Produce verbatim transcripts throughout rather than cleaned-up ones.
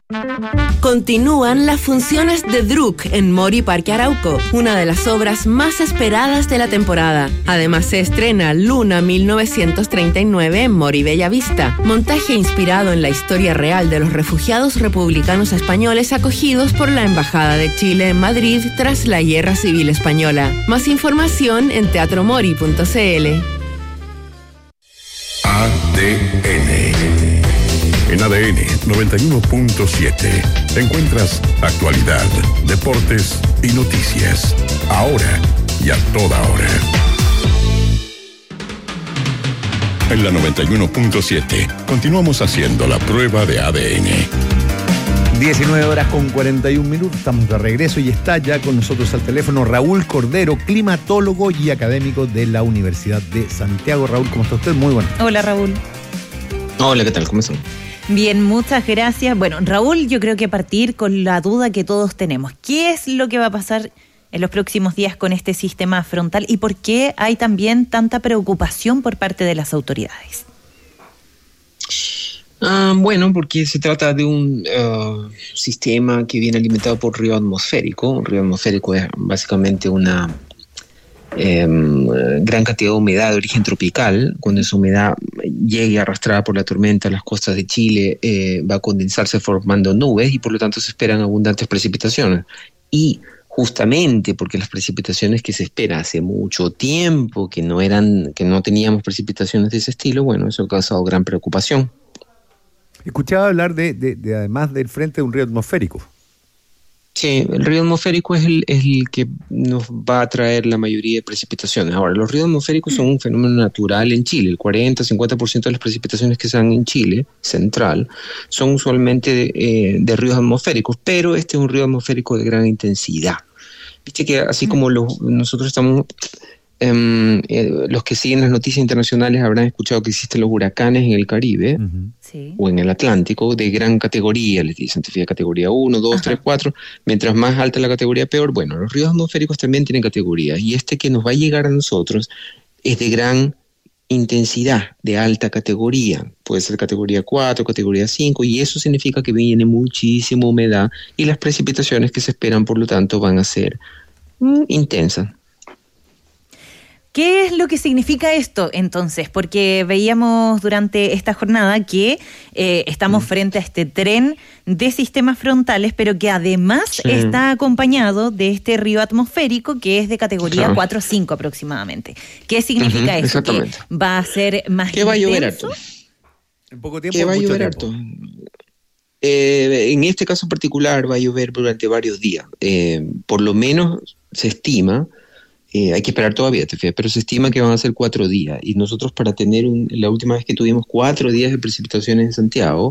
Continúan las funciones de Druk en Mori Parque Arauco, una de las obras más esperadas de la temporada. Además se estrena Luna mil novecientos treinta y nueve en Mori Bellavista, montaje inspirado en la historia real de los refugiados republicanos españoles acogidos por la Embajada de Chile en Madrid tras la Guerra Civil Española. Más información en teatro mori punto c l. A D N. En A D N noventa y uno punto siete encuentras actualidad, deportes y noticias. Ahora y a toda hora. En la noventa y uno punto siete continuamos haciendo la prueba de A D N. diecinueve horas con cuarenta y un minutos, estamos de regreso y está ya con nosotros al teléfono Raúl Cordero, climatólogo y académico de la Universidad de Santiago. Raúl, ¿cómo está usted? Muy bueno. Hola, Raúl. Hola, ¿qué tal? ¿Cómo están? Bien, muchas gracias. Bueno, Raúl, yo creo que partir con la duda que todos tenemos. ¿Qué es lo que va a pasar en los próximos días con este sistema frontal y por qué hay también tanta preocupación por parte de las autoridades? Ah, bueno, porque se trata de un uh, sistema que viene alimentado por río atmosférico. Un río atmosférico es básicamente una eh, gran cantidad de humedad de origen tropical. Cuando esa humedad llegue arrastrada por la tormenta a las costas de Chile, eh, va a condensarse formando nubes y por lo tanto se esperan abundantes precipitaciones. Y justamente porque las precipitaciones que se espera hace mucho tiempo, que no eran, que no teníamos precipitaciones de ese estilo, bueno, eso ha causado gran preocupación. Escuchaba hablar de, de, de además del frente de un río atmosférico. Sí, el río atmosférico es el, es el que nos va a traer la mayoría de precipitaciones. Ahora, los ríos atmosféricos son un fenómeno natural en Chile. El cuarenta a cincuenta por ciento de las precipitaciones que se dan en Chile central son usualmente de, eh, de ríos atmosféricos, pero este es un río atmosférico de gran intensidad. Viste que así como los, nosotros estamos... Um, eh, los que siguen las noticias internacionales habrán escuchado que existen los huracanes en el Caribe, uh-huh. sí. o en el Atlántico de gran categoría, les dicen categoría uno, dos, tres, cuatro, mientras más alta la categoría peor. Bueno, los ríos atmosféricos también tienen categorías y este que nos va a llegar a nosotros es de gran intensidad, de alta categoría, puede ser categoría cuatro, categoría cinco, y eso significa que viene muchísima humedad y las precipitaciones que se esperan por lo tanto van a ser mm, intensas. ¿Qué es lo que significa esto entonces? Porque veíamos durante esta jornada que eh, estamos frente a este tren de sistemas frontales, pero que además sí. está acompañado de este río atmosférico que es de categoría claro. cuatro o cinco aproximadamente. ¿Qué significa uh-huh, eso? ¿Que va a ser más ¿Qué va a llover harto? En poco tiempo. ¿Qué va a llover harto? Eh, en este caso particular va a llover durante varios días. Eh, por lo menos se estima... Eh, hay que esperar todavía, te fijas, pero se estima que van a ser cuatro días. Y nosotros para tener, un, la última vez que tuvimos cuatro días de precipitaciones en Santiago,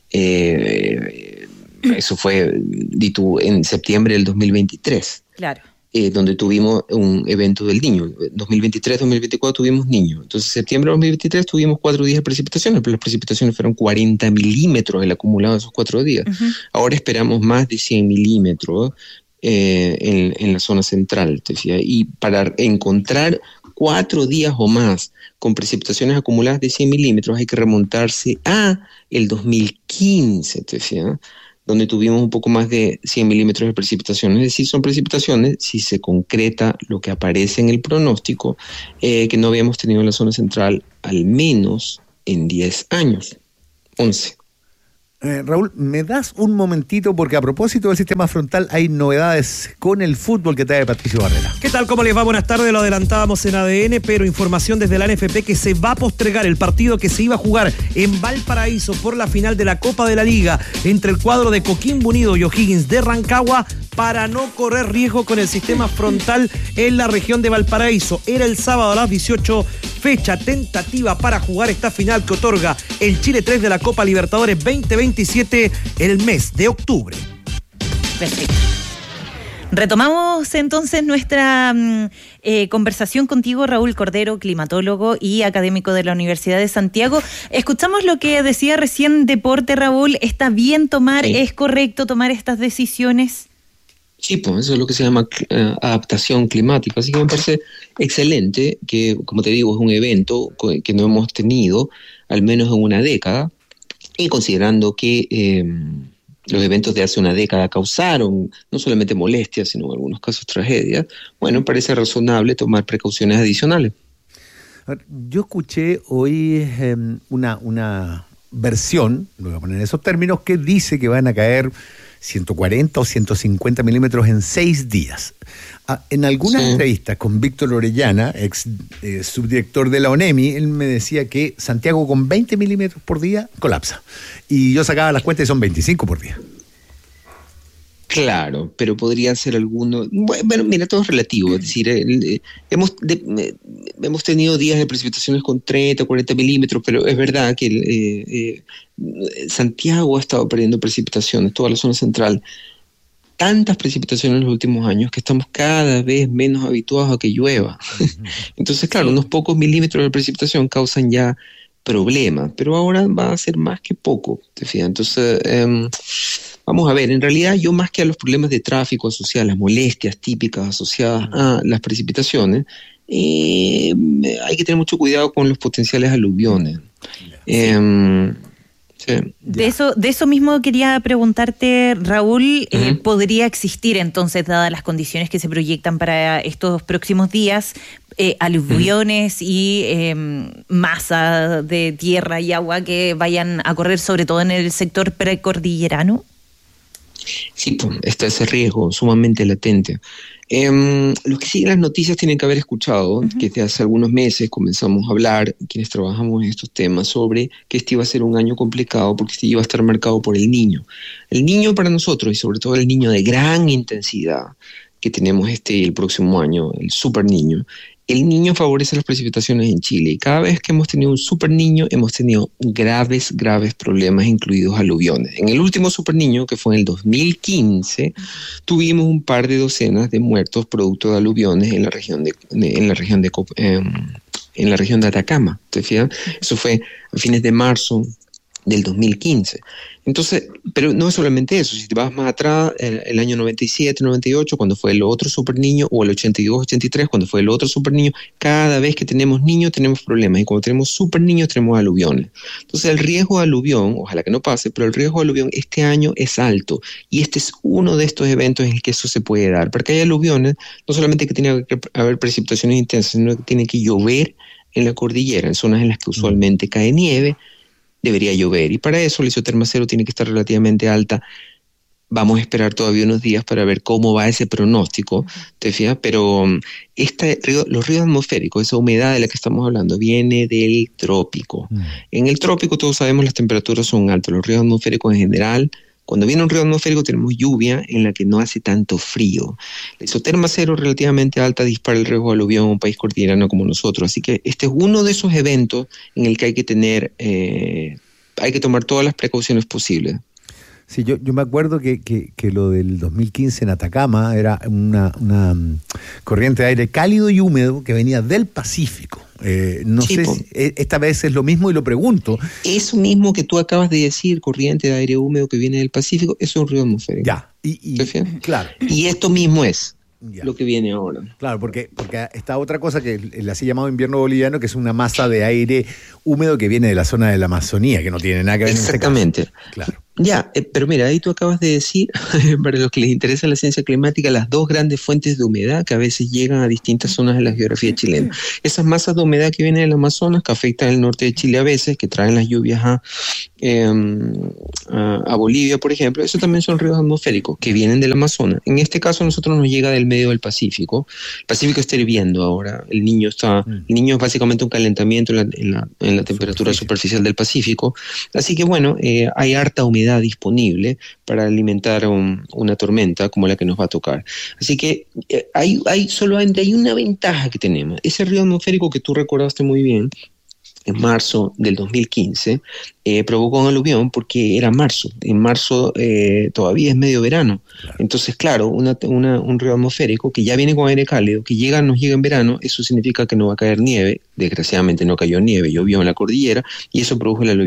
eh, eso fue ditu, en septiembre del dos mil veintitrés. Claro. Eh, donde tuvimos un evento del Niño. dos mil veintitrés, dos mil veinticuatro tuvimos Niño. Entonces, en septiembre de dos mil veintitrés tuvimos cuatro días de precipitaciones, pero las precipitaciones fueron cuarenta milímetros el acumulado de esos cuatro días. Uh-huh. Ahora esperamos más de cien milímetros. Eh, en, en la zona central, te fijas, y para encontrar cuatro días o más con precipitaciones acumuladas de cien milímetros hay que remontarse a el dos mil quince, te fijas, donde tuvimos un poco más de cien milímetros de precipitaciones. Es decir, son precipitaciones si se concreta lo que aparece en el pronóstico, eh, que no habíamos tenido en la zona central al menos en diez años, once. Eh, Raúl, ¿me das un momentito? Porque a propósito del sistema frontal hay novedades con el fútbol que trae Patricio Barrera. ¿Qué tal? ¿Cómo les va? Buenas tardes, lo adelantábamos en A D N, pero información desde la N F P que se va a postergar el partido que se iba a jugar en Valparaíso por la final de la Copa de la Liga entre el cuadro de Coquimbo Unido y O'Higgins de Rancagua para no correr riesgo con el sistema frontal en la región de Valparaíso. Era el sábado a las dieciocho, fecha tentativa para jugar esta final que otorga el Chile tres de la Copa Libertadores veinte veintisiete el mes de octubre. Perfecto. Retomamos entonces nuestra eh, conversación contigo, Raúl Cordero, climatólogo y académico de la Universidad de Santiago. Escuchamos lo que decía recién Deporte, Raúl. ¿Está bien tomar, sí. es correcto tomar estas decisiones? Sí, pues eso es lo que se llama uh, adaptación climática, así que me parece excelente que, como te digo, es un evento que no hemos tenido al menos en una década, y considerando que eh, los eventos de hace una década causaron no solamente molestias, sino en algunos casos tragedias, bueno, parece razonable tomar precauciones adicionales. Yo escuché hoy eh, una, una versión, lo voy a poner en esos términos, que dice que van a caer ciento cuarenta o ciento cincuenta milímetros en seis días. Ah, en algunas sí. entrevistas con Víctor Orellana, ex eh, subdirector de la ONEMI, él me decía que Santiago con veinte milímetros por día colapsa. Y yo sacaba las cuentas y son veinticinco por día. Claro, pero podría ser alguno. Bueno, mira, todo es relativo. Es decir, eh, hemos de, eh, hemos tenido días de precipitaciones con treinta, cuarenta milímetros, pero es verdad que eh, eh, Santiago ha estado perdiendo precipitaciones, toda la zona central. Tantas precipitaciones en los últimos años que estamos cada vez menos habituados a que llueva. Entonces, claro, unos pocos milímetros de precipitación causan ya problemas, pero ahora va a ser más que poco, ¿te fijas? Entonces, eh, vamos a ver, en realidad yo más que a los problemas de tráfico asociados, las molestias típicas asociadas a las precipitaciones, eh, hay que tener mucho cuidado con los potenciales aluviones. Eh, sí. De eso, de eso mismo quería preguntarte, Raúl, uh-huh. eh, ¿podría existir entonces, dadas las condiciones que se proyectan para estos próximos días, eh, aluviones uh-huh. y eh, masa de tierra y agua que vayan a correr sobre todo en el sector precordillerano? Sí, pues, está ese riesgo sumamente latente. Eh, los que siguen las noticias tienen que haber escuchado uh-huh. que desde hace algunos meses comenzamos a hablar, quienes trabajamos en estos temas, sobre que este iba a ser un año complicado porque este iba a estar marcado por el Niño. El Niño para nosotros, y sobre todo el Niño de gran intensidad que tenemos este y el próximo año, el Super Niño, el Niño favorece las precipitaciones en Chile y cada vez que hemos tenido un Super Niño hemos tenido graves, graves problemas, incluidos aluviones. En el último Super Niño, que fue en el dos mil quince, tuvimos un par de docenas de muertos producto de aluviones en la región de, de en la región de eh, en la región de Atacama. ¿Te fijas? Eso fue a fines de marzo del dos mil quince. Entonces, pero no es solamente eso, si te vas más atrás, el, el año noventa y siete, noventa y ocho, cuando fue el otro Super Niño, o el ochenta y dos, ochenta y tres, cuando fue el otro Super Niño, cada vez que tenemos niños tenemos problemas, y cuando tenemos Super Niños tenemos aluviones. Entonces el riesgo de aluvión, ojalá que no pase, pero el riesgo de aluvión este año es alto, y este es uno de estos eventos en el que eso se puede dar, porque hay aluviones, no solamente que tiene que haber precipitaciones intensas, sino que tiene que llover en la cordillera, en zonas en las que usualmente cae nieve, debería llover, y para eso la isoterma cero tiene que estar relativamente alta. Vamos a esperar todavía unos días para ver cómo va ese pronóstico, ¿te fijas? Pero este, los ríos atmosféricos, esa humedad de la que estamos hablando, viene del trópico. Mm. En el trópico todos sabemos las temperaturas son altas, los ríos atmosféricos en general. Cuando viene un río atmosférico tenemos lluvia en la que no hace tanto frío. La isoterma cero relativamente alta dispara el riesgo de aluvión en un país cordillerano como nosotros. Así que este es uno de esos eventos en el que hay que tener, eh, hay que tomar todas las precauciones posibles. Sí, yo, yo me acuerdo que, que, que lo del dos mil quince en Atacama era una, una corriente de aire cálido y húmedo que venía del Pacífico. Eh, no sí, sé si esta vez es lo mismo y lo pregunto. Eso mismo que tú acabas de decir, corriente de aire húmedo que viene del Pacífico, eso es un río atmosférico. Ya, y, y claro. Y esto mismo es ya. Lo que viene ahora. Claro, porque, porque está otra cosa que el así llamado invierno boliviano, que es una masa de aire húmedo que viene de la zona de la Amazonía, que no tiene nada que ver. Exactamente. En este caso. Claro. Ya, eh, pero mira, ahí tú acabas de decir, para los que les interesa la ciencia climática, las dos grandes fuentes de humedad que a veces llegan a distintas zonas de la geografía chilena. Esas masas de humedad que vienen del Amazonas, que afectan el norte de Chile a veces, que traen las lluvias a, eh, a, a Bolivia, por ejemplo, eso también son ríos atmosféricos que vienen del Amazonas. En este caso a nosotros nos llega del medio del Pacífico. El Pacífico está hirviendo ahora, el niño está, el niño es básicamente un calentamiento en la, en la, en la temperatura superficial del Pacífico, así que bueno, eh, hay harta humedad disponible para alimentar un, una tormenta como la que nos va a tocar. Así que eh, hay, hay solamente hay una ventaja que tenemos. Ese río atmosférico que tú recordaste muy bien, en marzo del dos mil quince, eh, provocó un aluvión porque era marzo. En marzo eh, todavía es medio verano. Claro. Entonces, claro, una, una, un río atmosférico que ya viene con aire cálido, que llega, nos llega en verano, eso significa que no va a caer nieve. Desgraciadamente no cayó nieve, llovió en la cordillera y eso produjo el aluvión.